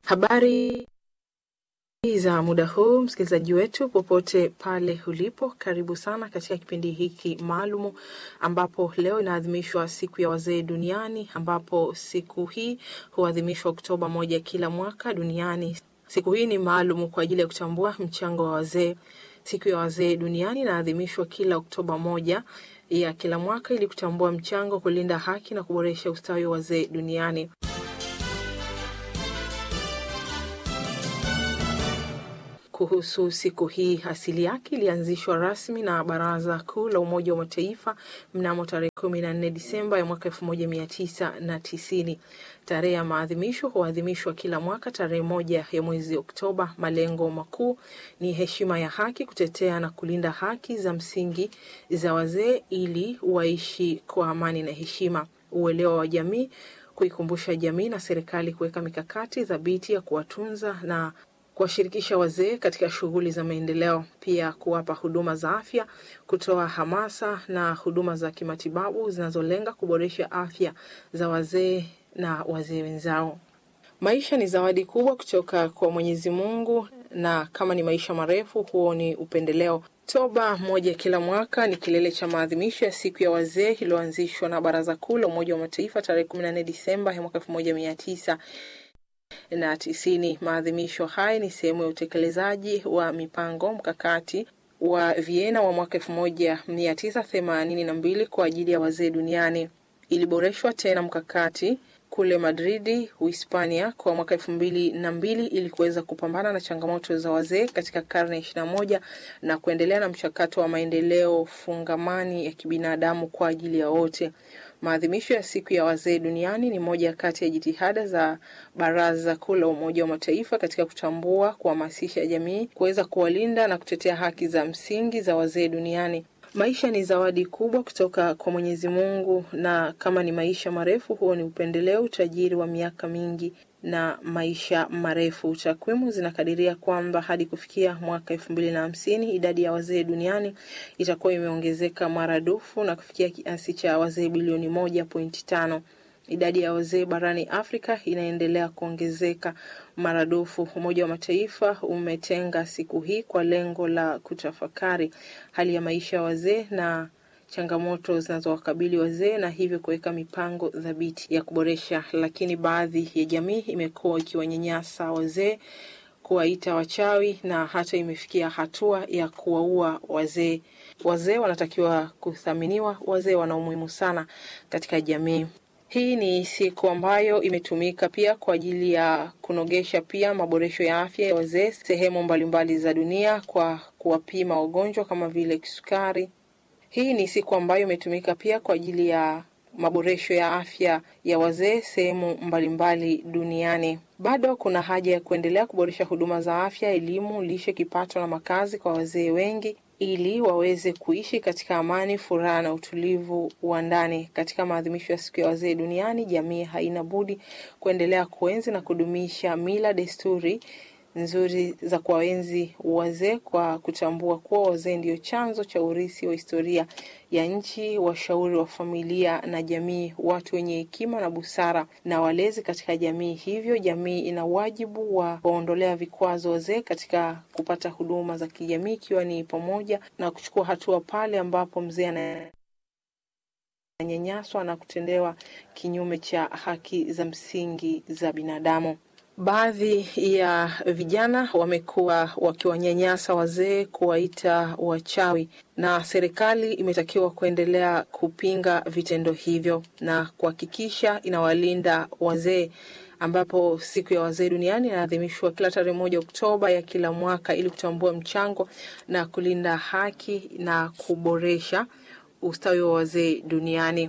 Habari za muda huu, msikilizaji wetu popote pale ulipo, karibu sana katika kipindi hiki maalumu ambapo leo inaadhimishwa siku ya wazee duniani, ambapo siku hii huadhimishwa Oktoba 1 kila mwaka duniani. Siku hii ni maalumu kwa ajili ya kutambua mchango wa wazee. Siku ya wazee duniani inaadhimishwa kila Oktoba 1 ya kila mwaka ili kutambua mchango, kulinda haki na kuboresha ustawi wa wazee duniani. Kuhusu siku hii, asili yake ilianzishwa rasmi na Baraza Kuu la Umoja wa Mataifa mnamo tarehe 14 Disemba ya mwaka 1990. Tarehe ya maadhimisho huadhimishwa kila mwaka tarehe 1 ya mwezi Oktoba. Malengo makuu ni heshima ya haki, kutetea na kulinda haki za msingi za wazee ili waishi kwa amani na heshima, uelewa wa jamii, kuikumbusha jamii na serikali kuweka mikakati thabiti ya kuwatunza na kuwashirikisha wazee katika shughuli za maendeleo, pia kuwapa huduma za afya, kutoa hamasa na huduma za kimatibabu zinazolenga kuboresha afya za wazee na wazee wenzao. Maisha ni zawadi kubwa kutoka kwa Mwenyezi Mungu, na kama ni maisha marefu, huo ni upendeleo. Oktoba 1 kila mwaka ni kilele cha maadhimisho ya siku ya wazee iliyoanzishwa na Baraza Kuu la Umoja wa Mataifa tarehe 14 Disemba ya mwaka 1990. Maadhimisho haya ni sehemu ya utekelezaji wa mipango mkakati wa Vienna wa mwaka 1982 kwa ajili ya wazee duniani. Iliboreshwa tena mkakati kule Madridi, Uhispania kwa mwaka 2002 ili kuweza kupambana na changamoto za wazee katika karne 21 na kuendelea na mchakato wa maendeleo fungamani ya kibinadamu kwa ajili ya wote. Maadhimisho ya siku ya wazee duniani ni moja kati ya jitihada za Baraza Kuu la Umoja wa Mataifa katika kutambua, kuhamasisha jamii kuweza kuwalinda na kutetea haki za msingi za wazee duniani. Maisha ni zawadi kubwa kutoka kwa Mwenyezi Mungu, na kama ni maisha marefu, huo ni upendeleo, utajiri wa miaka mingi na maisha marefu. Takwimu zinakadiria kwamba hadi kufikia mwaka 2050 idadi ya wazee duniani itakuwa imeongezeka maradufu na kufikia kiasi cha wazee bilioni 1.5. Idadi ya wazee barani Afrika inaendelea kuongezeka maradufu. Umoja wa Mataifa umetenga siku hii kwa lengo la kutafakari hali ya maisha ya wazee na changamoto zinazowakabili wazee, na hivyo kuweka mipango thabiti ya kuboresha. Lakini baadhi ya jamii imekuwa ikiwanyanyasa wazee, kuwaita wachawi na hata imefikia hatua ya kuwaua wazee. Wazee wanatakiwa kuthaminiwa, wazee wana umuhimu sana katika jamii. Hii ni siku ambayo imetumika pia kwa ajili ya kunogesha pia maboresho ya afya ya wazee sehemu mbalimbali za dunia kwa kuwapima wagonjwa kama vile kisukari. Hii ni siku ambayo imetumika pia kwa ajili ya maboresho ya afya ya wazee sehemu mbalimbali duniani. Bado kuna haja ya kuendelea kuboresha huduma za afya, elimu, lishe, kipato na makazi kwa wazee wengi ili waweze kuishi katika amani, furaha na utulivu wa ndani. Katika maadhimisho ya siku ya wazee duniani, jamii haina budi kuendelea kuenzi na kudumisha mila, desturi nzuri za kuwaenzi wazee kwa kutambua kuwa wazee ndio chanzo cha urithi wa historia ya nchi, washauri wa familia na jamii, watu wenye hekima na busara na walezi katika jamii. Hivyo jamii ina wajibu wa kuondolea vikwazo wazee katika kupata huduma za kijamii, ikiwa ni pamoja na kuchukua hatua pale ambapo mzee ananyanyaswa na kutendewa kinyume cha haki za msingi za binadamu. Baadhi ya vijana wamekuwa wakiwanyanyasa wazee, kuwaita wachawi, na serikali imetakiwa kuendelea kupinga vitendo hivyo na kuhakikisha inawalinda wazee, ambapo siku ya wazee duniani inaadhimishwa kila tarehe 1 Oktoba ya kila mwaka ili kutambua mchango na kulinda haki na kuboresha ustawi wa wazee duniani.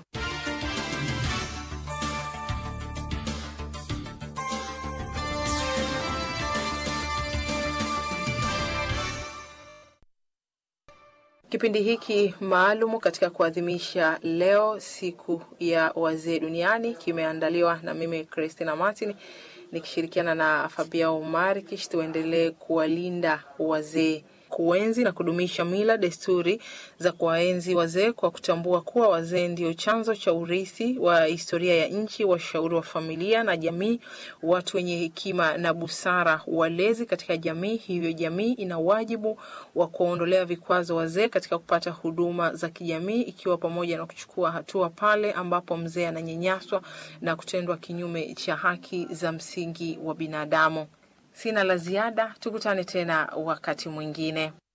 Kipindi hiki maalumu katika kuadhimisha leo siku ya wazee duniani kimeandaliwa na mimi Christina Martin nikishirikiana na Fabia Omar, kisha tuendelee kuwalinda wazee kuenzi na kudumisha mila, desturi za kuwaenzi wazee kwa kutambua kuwa wazee ndio chanzo cha urithi wa historia ya nchi, washauri wa familia na jamii, watu wenye hekima na busara, walezi katika jamii. Hivyo jamii ina wajibu wa kuondolea vikwazo wazee katika kupata huduma za kijamii, ikiwa pamoja na kuchukua hatua pale ambapo mzee ananyanyaswa na kutendwa kinyume cha haki za msingi wa binadamu. Sina la ziada, tukutane tena wakati mwingine.